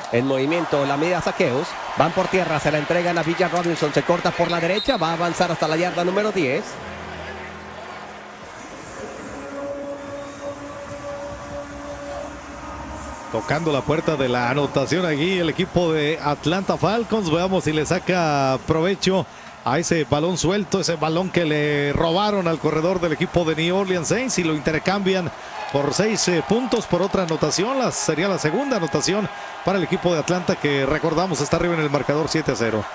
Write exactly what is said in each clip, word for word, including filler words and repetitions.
en movimiento la media saqueos. Van por tierra, se la entregan a Villan Robinson. Se corta por la derecha, va a avanzar hasta la yarda número diez. Tocando la puerta de la anotación aquí el equipo de Atlanta Falcons. Veamos si le saca provecho a ese balón suelto, ese balón que le robaron al corredor del equipo de New Orleans Saints y lo intercambian por seis eh, puntos por otra anotación. La, sería la segunda anotación para el equipo de Atlanta, que recordamos está arriba en el marcador siete a cero.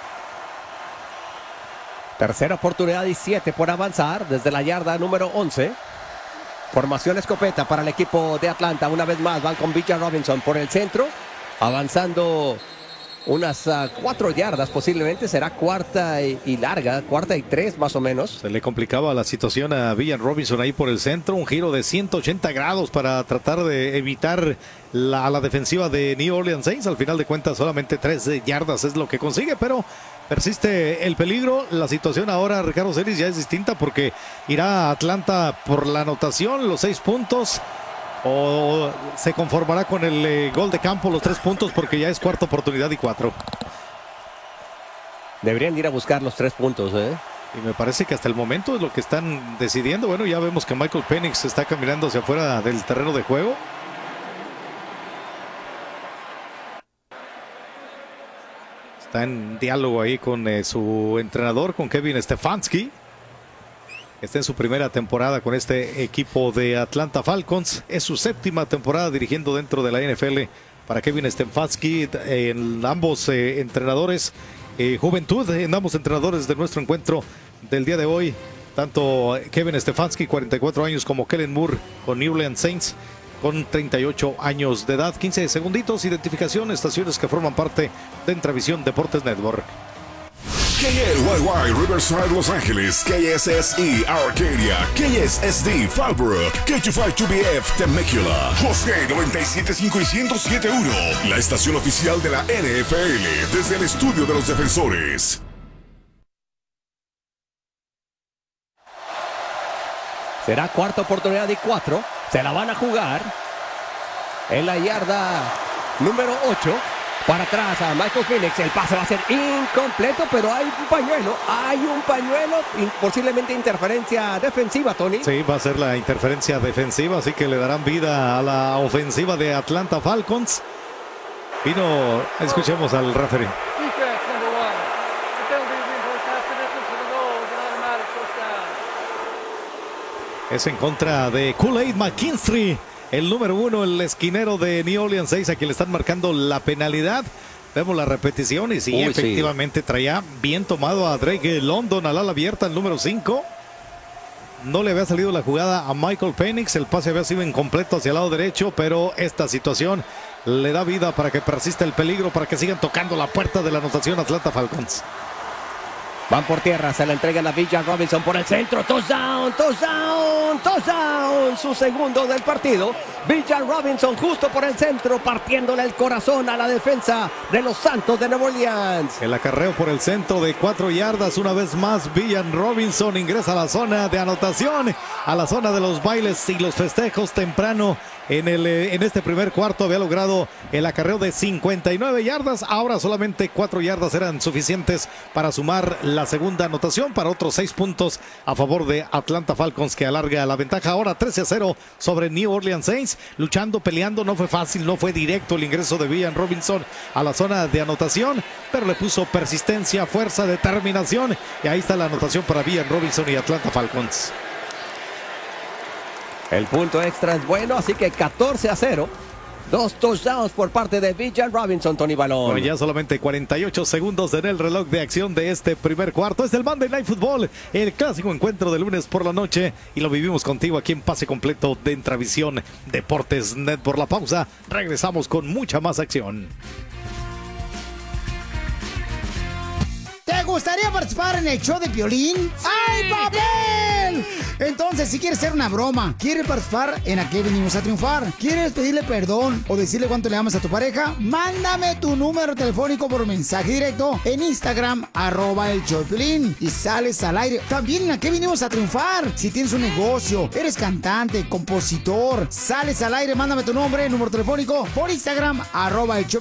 Tercera oportunidad y siete por avanzar desde la yarda número once. Formación escopeta para el equipo de Atlanta. Una vez más van con Villan Robinson por el centro, avanzando unas uh, cuatro yardas posiblemente. Será cuarta y, y larga, cuarta y tres más o menos. Se le complicaba la situación a Villan Robinson ahí por el centro. Un giro de ciento ochenta grados para tratar de evitar la, la defensiva de New Orleans Saints. Al final de cuentas solamente tres yardas es lo que consigue, pero persiste el peligro. La situación ahora, Ricardo Celis, ya es distinta porque irá Atlanta por la anotación, los seis puntos, o se conformará con el eh, gol de campo, los tres puntos, porque ya es cuarta oportunidad y cuatro. Deberían ir a buscar los tres puntos, ¿eh? Y me parece que hasta el momento es lo que están decidiendo. Bueno, ya vemos que Michael Penix está caminando hacia afuera del terreno de juego. Está en diálogo ahí con eh, su entrenador, con Kevin Stefanski. Está en su primera temporada con este equipo de Atlanta Falcons. Es su séptima temporada dirigiendo dentro de la N F L para Kevin Stefanski. En ambos eh, entrenadores, eh, juventud en ambos entrenadores de nuestro encuentro del día de hoy. Tanto Kevin Stefanski, cuarenta y cuatro años, como Kellen Moore con New Orleans Saints, con treinta y ocho años de edad. quince segunditos, identificación, estaciones que forman parte de Entravisión Deportes Network. K L Y Y Riverside Los Ángeles, K S S E Arcadia, K S S D Fallbrook, K two five two B F Temecula, José noventa y siete cinco y ciento siete punto uno, la estación oficial de la N F L desde el estudio de los defensores. Será cuarta oportunidad y cuatro. Se la van a jugar en la yarda número ocho. Para atrás a Michael Penix. El pase va a ser incompleto, pero hay un pañuelo. Hay un pañuelo. Posiblemente interferencia defensiva, Tony. Sí, va a ser la interferencia defensiva, así que le darán vida a la ofensiva de Atlanta Falcons. Vino, escuchemos al referee. Es en contra de Kool-Aid McKinstry, el número uno, el esquinero de New Orleans Saints, a quien le están marcando la penalidad. Vemos la repetición y sí, Uy, efectivamente sí. Traía bien tomado a Drake London al ala abierta, el número cinco. No le había salido la jugada a Michael Penix, el pase había sido incompleto hacia el lado derecho, pero esta situación le da vida para que persista el peligro, para que sigan tocando la puerta de la anotación Atlanta Falcons. Van por tierra, se la entregan a Villan Robinson por el centro. Touchdown, touchdown, touchdown. Su segundo del partido. Villan Robinson justo por el centro, partiéndole el corazón a la defensa de los Santos de Nueva Orleans. El acarreo por el centro de cuatro yardas. Una vez más, Villan Robinson ingresa a la zona de anotación, a la zona de los bailes y los festejos temprano. En, el, en este primer cuarto había logrado el acarreo de cincuenta y nueve yardas. Ahora solamente cuatro yardas eran suficientes para sumar la segunda anotación, para otros seis puntos a favor de Atlanta Falcons, que alarga la ventaja ahora trece a cero sobre New Orleans Saints. Luchando, peleando, no fue fácil, no fue directo el ingreso de Villan Robinson a la zona de anotación, pero le puso persistencia, fuerza, determinación, y ahí está la anotación para Villan Robinson y Atlanta Falcons. El punto extra es bueno, así que catorce a cero. Dos touchdowns por parte de Villan Robinson, Tony Balón. Bueno, ya solamente cuarenta y ocho segundos en el reloj de acción de este primer cuarto. Es el Monday Night Football, el clásico encuentro de lunes por la noche. Y lo vivimos contigo aquí en Pase Completo de Entravisión Deportes Net. Por la pausa, regresamos con mucha más acción. ¿Te gustaría participar en el show de Piolín? ¡Sí! ¡Ay, papel! Entonces, si quieres hacer una broma, quieres participar en Aquí Venimos a Triunfar, quieres pedirle perdón o decirle cuánto le amas a tu pareja, mándame tu número telefónico por mensaje directo en Instagram, arroba el show de Piolín, y sales al aire. También en Aquí Venimos a Triunfar. Si tienes un negocio, eres cantante, compositor, sales al aire, mándame tu nombre, número telefónico por Instagram, arroba el show